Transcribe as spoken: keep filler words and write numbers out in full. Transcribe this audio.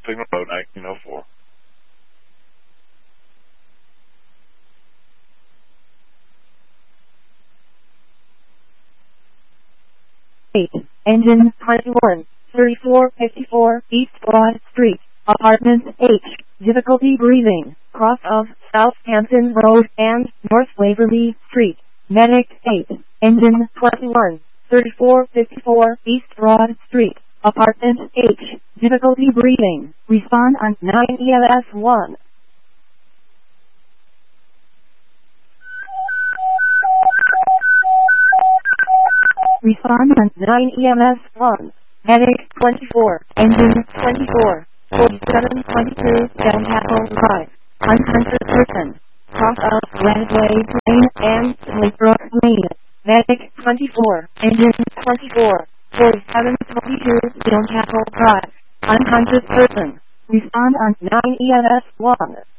Signal Road, nineteen oh four. eight. Engine twenty-one. thirty-four fifty-four East Broad Street. Apartment H. Difficulty breathing. Cross of Southampton Road and North Waverly Street. Medic eight. Engine twenty-one. thirty-four fifty-four East Broad Street. Apartment H. Difficulty breathing. Respond on nine E M S one. Respond on nine E M S one. Medic twenty-four. Engine twenty-four. forty-seven twenty-two Downchapel Drive. Unconscious person. Cross of Wednesday Lane and Smithbrook Lane. Medic twenty-four. Engine twenty-four. forty-seven twenty-two Downchapel Drive. Unconscious person. Respond on nine E M S one.